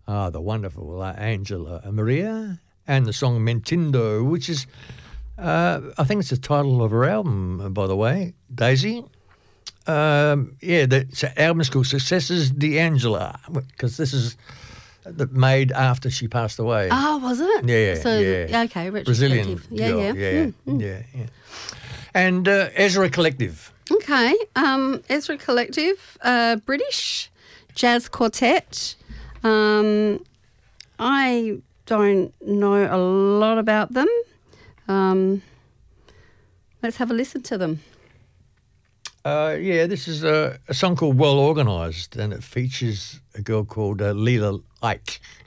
the wonderful Angela Maria, and the song Mentindo, which is, I think it's the title of her album, by the way, Daisy. The album is called Successes D'Angela, because this is made after she passed away. Oh, was it? Yeah, so, yeah. Okay, Brazilian retrospective. Yeah, girl, yeah. yeah. And Ezra Collective. Okay, Ezra Collective, British jazz quartet. I don't know a lot about them. Let's have a listen to them. This is a song called Well Organised, and it features a girl called Leela Ike.